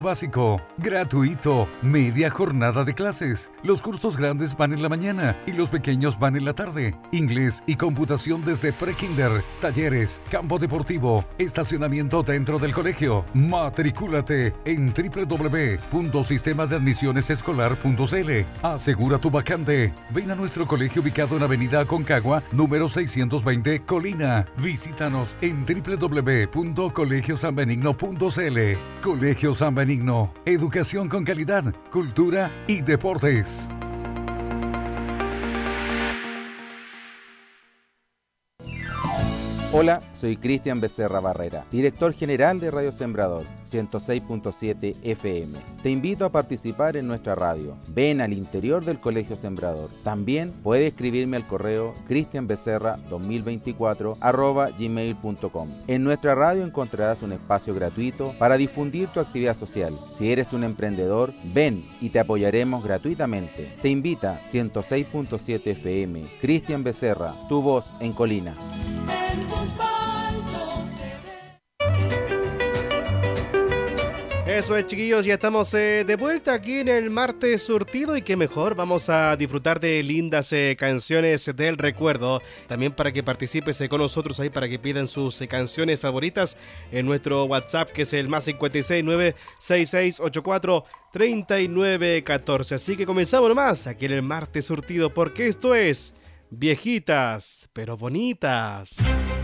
Básico, gratuito, media jornada de clases. Los cursos grandes van en la mañana y los pequeños van en la tarde. Inglés y computación desde pre-kinder, talleres, campo deportivo, estacionamiento dentro del colegio. Matricúlate en www.sistemadeadmisionesescolar.cl. Asegura tu vacante. Ven a nuestro colegio ubicado en Avenida Aconcagua, número 620, Colina. Visítanos en www.colegiosanbenigno.cl. Colegio San Benigno. Educación con calidad, cultura y deportes. Hola, soy Cristian Becerra Barrera, director general de Radio Sembrador 106.7 FM. Te invito a participar en nuestra radio. Ven al interior del Colegio Sembrador. También puedes escribirme al correo cristianbecerra2024@gmail.com. En nuestra radio encontrarás un espacio gratuito para difundir tu actividad social. Si eres un emprendedor, ven y te apoyaremos gratuitamente. Te invita 106.7 FM. Cristian Becerra, tu voz en Colina. Eso es, chiquillos, ya estamos de vuelta aquí en el Martes Surtido y qué mejor, vamos a disfrutar de lindas canciones del recuerdo, también para que participes con nosotros ahí, para que pidan sus canciones favoritas en nuestro WhatsApp, que es el más 569 6684 3914. Así que comenzamos nomás aquí en el Martes Surtido, porque esto es Viejitas pero Bonitas.